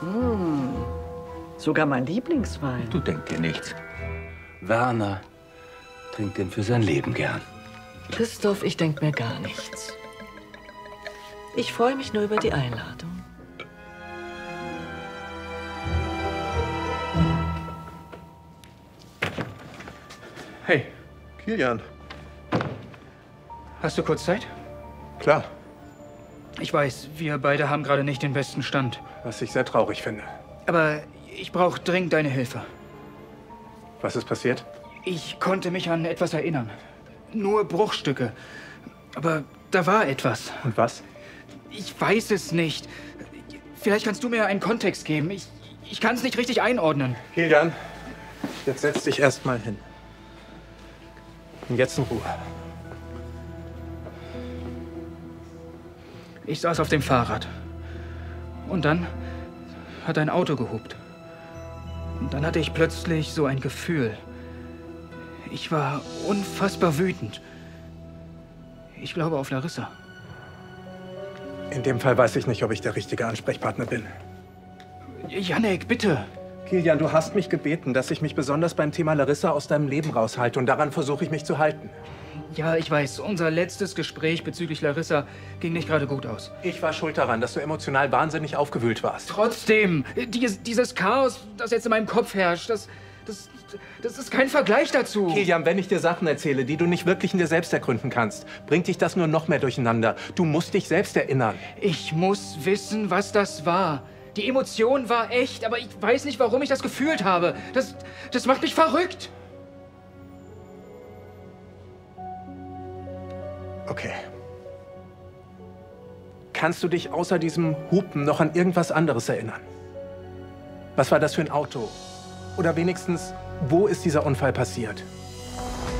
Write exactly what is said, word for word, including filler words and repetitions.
Hm. Sogar mein Lieblingswein. Du denk dir nichts. Werner trinkt den für sein Leben gern. Christoph, ich denk mir gar nichts. Ich freue mich nur über die Einladung. Hey, Kilian. hast du kurz Zeit? Klar, Ich weiß, wir beide haben gerade nicht den besten Stand. was ich sehr traurig finde. Aber ich brauche dringend deine Hilfe. Was ist passiert? Ich konnte mich an etwas erinnern. Nur Bruchstücke. Aber da war etwas. Und was? Ich weiß es nicht. Vielleicht kannst du mir einen Kontext geben. Ich, ich kann es nicht richtig einordnen. Kilian, jetzt setz dich erst mal hin. Und jetzt in Ruhe. Ich saß auf dem Fahrrad. Und dann hat ein Auto gehupt. Und dann hatte ich plötzlich so ein Gefühl. Ich war unfassbar wütend. Ich glaube auf Larissa. In dem Fall weiß ich nicht, ob ich der richtige Ansprechpartner bin. Jannik, bitte. Kilian, du hast mich gebeten, dass ich mich besonders beim Thema Larissa aus deinem Leben raushalte. Und daran versuche ich mich zu halten. Ja, ich weiß, unser letztes Gespräch bezüglich Larissa ging nicht gerade gut aus. Ich war schuld daran, dass du emotional wahnsinnig aufgewühlt warst. Trotzdem, dies, dieses Chaos, das jetzt in meinem Kopf herrscht, das, das, das ist kein Vergleich dazu. Kilian, wenn ich dir Sachen erzähle, die du nicht wirklich in dir selbst ergründen kannst, bringt dich das nur noch mehr durcheinander. Du musst dich selbst erinnern. Ich muss wissen, was das war. Die Emotion war echt, aber ich weiß nicht, warum ich das gefühlt habe. Das, das macht mich verrückt. Okay. Kannst du dich außer diesem Hupen noch an irgendwas anderes erinnern? Was war das für ein Auto? Oder wenigstens, wo ist dieser Unfall passiert?